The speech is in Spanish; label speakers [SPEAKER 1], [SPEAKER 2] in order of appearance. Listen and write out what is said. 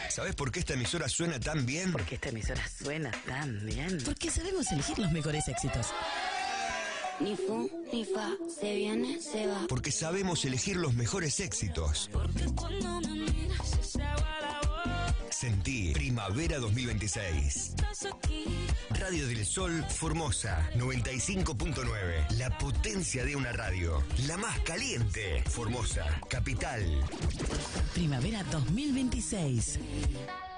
[SPEAKER 1] ¿Sabés por qué esta emisora suena tan bien?
[SPEAKER 2] Porque esta emisora suena tan bien.
[SPEAKER 3] Porque sabemos elegir los mejores éxitos.
[SPEAKER 4] Ni fu, ni fa, se viene, se va.
[SPEAKER 1] Porque sabemos elegir los mejores éxitos.
[SPEAKER 4] Porque cuando me miras se agua la boca.
[SPEAKER 1] Sentí Primavera 2026.
[SPEAKER 4] Estás aquí.
[SPEAKER 1] Radio del Sol Formosa 95.9. La potencia de una radio. La más caliente. Formosa, capital.
[SPEAKER 3] Primavera 2026.